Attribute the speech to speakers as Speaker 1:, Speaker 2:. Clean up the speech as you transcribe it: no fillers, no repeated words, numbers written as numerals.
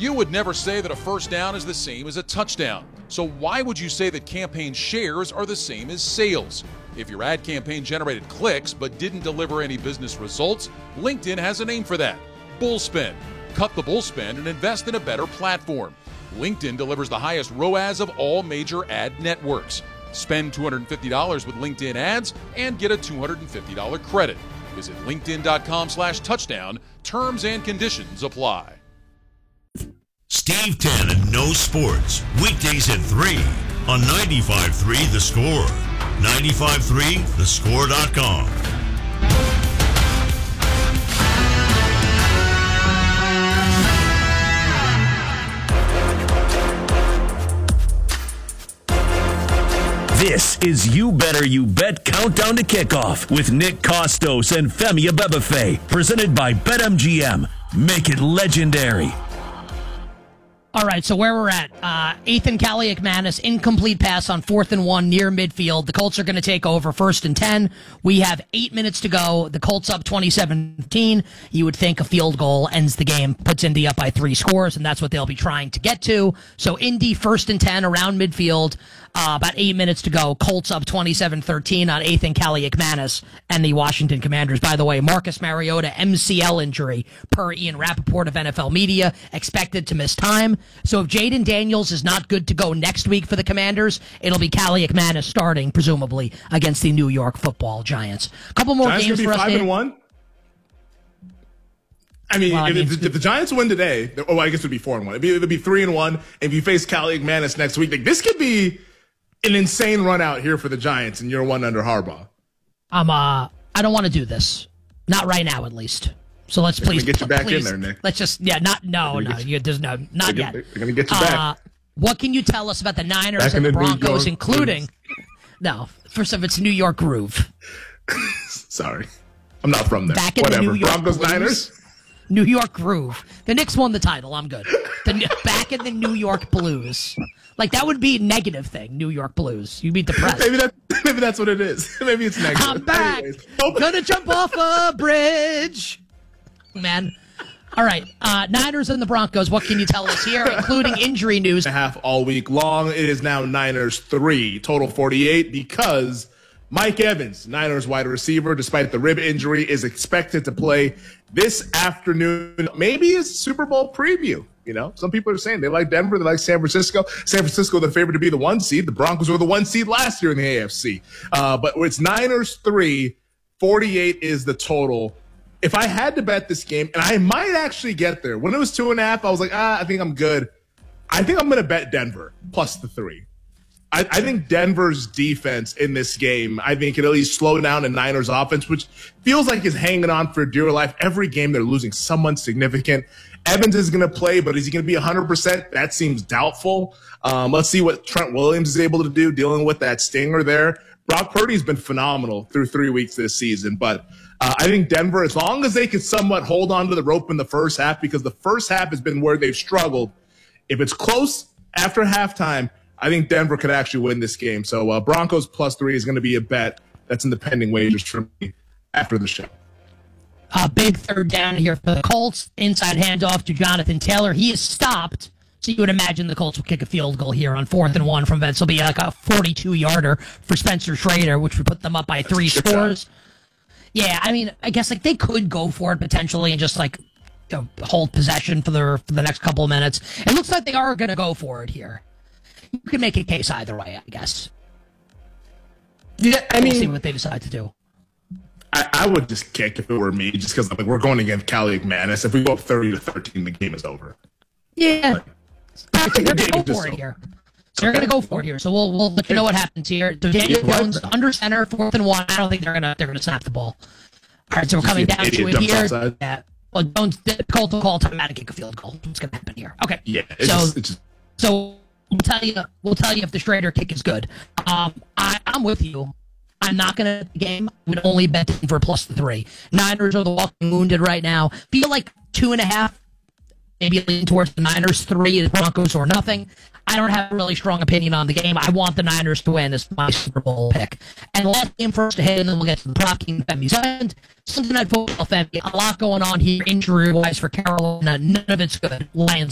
Speaker 1: You would never say that a first down is the same as a touchdown. So why would you say that campaign shares are the same as sales? If your ad campaign generated clicks but didn't deliver any business results, LinkedIn has a name for that: bullspend. Cut the bullspend and invest in a better platform. LinkedIn delivers the highest ROAS of all major ad networks. Spend $250 with LinkedIn ads and get a $250 credit. Visit linkedin.com/touchdown. Terms and conditions apply.
Speaker 2: Steve Tannen knows sports. Weekdays at 3 on 95.3 The Score. 95.3thescore.com.
Speaker 3: This is You Better You Bet Countdown to Kickoff with Nick Costos and Femi Abebefe, presented by BetMGM. Make it legendary.
Speaker 4: All right, so where we're at, Ethan Kaliakmanis, incomplete pass on 4th and 1 near midfield. The Colts are going to take over 1st and 10. We have 8 minutes to go. The Colts up 27-15. You would think a field goal ends the game, puts Indy up by 3 scores, and that's what they'll be trying to get to. So Indy 1st and 10 around midfield. About 8 minutes to go. Colts up 27-13 on Ethan Kaliakmanis and the Washington Commanders. By the way, Marcus Mariota, MCL injury, per Ian Rappaport of NFL Media, expected to miss time. So if Jaden Daniels is not good to go next week for the Commanders, it'll be Kaliakmanis starting, presumably, against the New York Football Giants. A couple more
Speaker 5: Giants
Speaker 4: games for us.
Speaker 5: 5-1? I mean, if the Giants win today, I guess it would be 4-1. It'd be 3-1. If you face Kaliakmanis next week, like, this could be an insane run out here for the Giants in year 1 under Harbaugh.
Speaker 4: I don't want to do this. Not right now, at least. So let's please
Speaker 5: get you back
Speaker 4: please,
Speaker 5: in there, Nick.
Speaker 4: Let's just not yet.
Speaker 5: They're going to get you back.
Speaker 4: What can you tell us about the Niners and the Broncos, including? No, first off, it's New York Groove.
Speaker 5: Sorry, I'm not from there.
Speaker 4: Back in the New York
Speaker 5: Broncos,
Speaker 4: Blues.
Speaker 5: Niners.
Speaker 4: New York Groove. The Knicks won the title. I'm good. Back in the New York Blues. Like, that would be a negative thing, New York Blues. You'd be depressed.
Speaker 5: Maybe that's what it is. Maybe it's negative.
Speaker 4: I'm back.
Speaker 5: Anyways.
Speaker 4: Gonna jump off a bridge. Man. All right. Niners and the Broncos. What can you tell us here, including injury news?
Speaker 5: Half all week long. It is now Niners 3, total 48, because Mike Evans, Niners wide receiver, despite the rib injury, is expected to play this afternoon. Maybe it's a Super Bowl preview. You know, some people are saying they like Denver, they like San Francisco. San Francisco, the favorite to be the 1 seed. The Broncos were the 1 seed last year in the AFC. But it's Niners 3, 48 is the total. If I had to bet this game, and I might actually get there. When it was 2.5, I was like, I think I'm good. I think I'm going to bet Denver plus the 3. I think Denver's defense in this game, I think, can at least slow down the Niners offense, which feels like is hanging on for dear life. Every game they're losing someone significant. Evans is going to play, but is he going to be 100%? That seems doubtful. Let's see what Trent Williams is able to do dealing with that stinger there. Brock Purdy's been phenomenal through 3 weeks this season, but I think Denver, as long as they can somewhat hold on to the rope in the first half, because the first half has been where they've struggled. If it's close after halftime, I think Denver could actually win this game. So Broncos plus 3 is going to be a bet that's in the pending wagers for me after the show.
Speaker 4: Big third down here for the Colts. Inside handoff to Jonathan Taylor. He is stopped. So you would imagine the Colts will kick a field goal here on 4th and 1 from Vets. It'll be like a 42-yarder for Spencer Schrader, which would put them up by 3 scores. Yeah, I mean, I guess like they could go for it potentially and just like hold possession for the next couple of minutes. It looks like they are going to go for it here. You can make a case either way, I guess.
Speaker 5: Yeah, I mean,
Speaker 4: we'll see what they decide to do.
Speaker 5: I would just kick if it were me, just because we're going against Kaliakmanis. If we go up 30-13, the game is over.
Speaker 4: Yeah, they're going to go for it here. They're going to go for it here. So we'll let you know what happens here. Daniel Jones under center, 4th and 1. I don't think they're gonna snap the ball. All right, so we're coming down to it here. Yeah. Well, Jones, Colts will call timeout and kick a field goal. What's going to happen here? Okay.
Speaker 5: Yeah.
Speaker 4: So we'll tell you if the Schrader kick is good. I'm with you. I'm not going to the game. I would only bet Denver plus the 3. Niners are the walking wounded right now. Feel like 2.5, maybe lean towards the Niners. 3 is Broncos or nothing. I don't have a really strong opinion on the game. I want the Niners to win. It's my Super Bowl pick. And last game first ahead, and then we'll get to the prop game. Femi's end. Sunday Night Football, Femi. A lot going on here injury-wise for Carolina. None of it's good. Lions